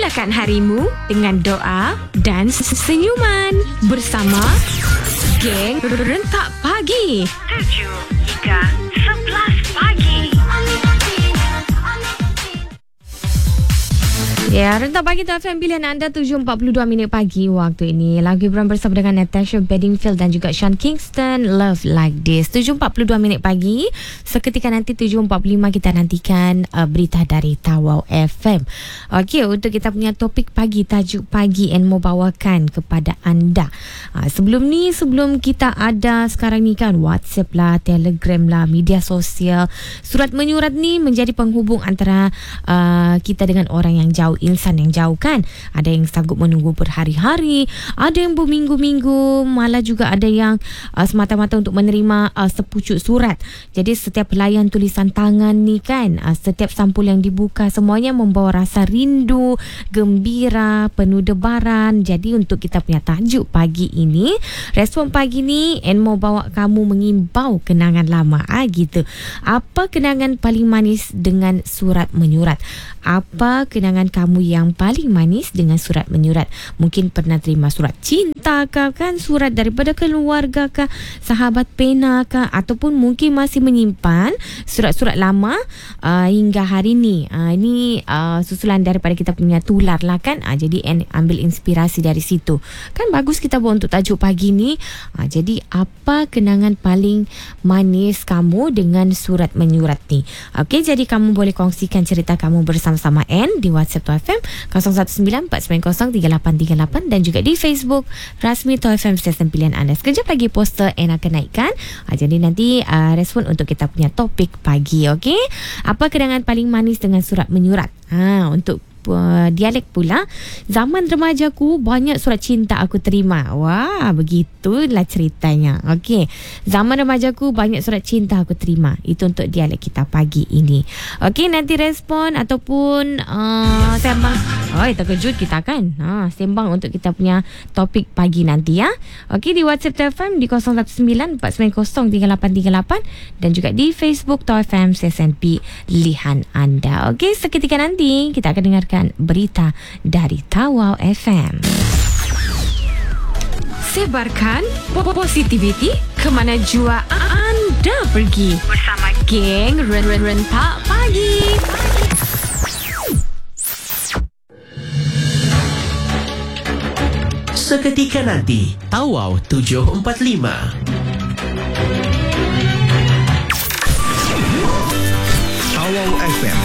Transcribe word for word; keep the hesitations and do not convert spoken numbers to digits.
Mulakan harimu dengan doa dan senyuman bersama Geng Rentak Pagi. tujuh hingga sebelas pagi. Ya, Rentak Pagi T F M pilihan anda tujuh empat puluh dua minit pagi waktu ini. Lagu hiburan bersama dengan Natasha Bedingfield dan juga Sean Kingston, Love Like This. tujuh empat puluh dua minit pagi. Seketika nanti tujuh empat puluh lima kita nantikan uh, berita dari Tawau F M. Okey, untuk kita punya topik pagi, tajuk pagi and mau bawakan kepada anda. Uh, sebelum ni, sebelum kita ada sekarang ni kan WhatsApp lah, Telegram lah, media sosial. Surat menyurat ni menjadi penghubung antara uh, kita dengan orang yang jauh, insan yang jauh kan. Ada yang sanggup menunggu berhari-hari, ada yang berminggu-minggu, malah juga ada yang uh, semata-mata untuk menerima uh, sepucuk surat. Jadi setiap pelayan tulisan tangan ni kan, uh, setiap sampul yang dibuka semuanya membawa rasa rindu, gembira, penuh debaran. Jadi untuk kita punya tajuk pagi ini, respon pagi ni and mau bawa kamu mengimbau kenangan lama. Ah gitu. Apa kenangan paling manis dengan surat menyurat? Apa kenangan kamu yang paling manis dengan surat menyurat? Mungkin pernah terima surat cinta kah, kan, surat daripada keluarga kah, sahabat pena kah, ataupun mungkin masih menyimpan surat-surat lama uh, hingga hari ni. Uh, ini uh, susulan daripada kita punya tular lah kan. Uh, jadi en, ambil inspirasi dari situ. Kan bagus kita buat untuk tajuk pagi ni. Uh, jadi apa kenangan paling manis kamu dengan surat menyurat ni? Okey, jadi kamu boleh kongsikan cerita kamu bersama-sama N di WhatsApp T F M kosong satu sembilan empat sembilan kosong tiga lapan tiga lapan dan juga di Facebook rasmi T F M stesen pilihan anda. Sekejap lagi poster N akan naikkan. Ha, jadi nanti uh, respon untuk kita punya topik pagi. Okey, apa kenangan paling manis dengan surat menyurat? Ha, untuk Uh, dialek pula, zaman remajaku banyak surat cinta aku terima. Wah, begitulah ceritanya. Okey, zaman remajaku banyak surat cinta aku terima. Itu untuk dialek kita pagi ini. Okey, nanti respon ataupun uh, sembang. Oi, terkejut kita kan. Ha, sembang untuk kita punya topik pagi nanti ya. Okey, di WhatsApp T F M di kosong satu sembilan empat sembilan kosong tiga lapan tiga lapan dan juga di Facebook T F M S N P pilihan anda. Okey, seketika nanti kita akan dengarkan berita dari Tawau F M. Sebarkan positivity ke mana jua anda pergi bersama Geng Rentak Pagi. Seketika nanti Tawau tujuh empat lima. Tawau F M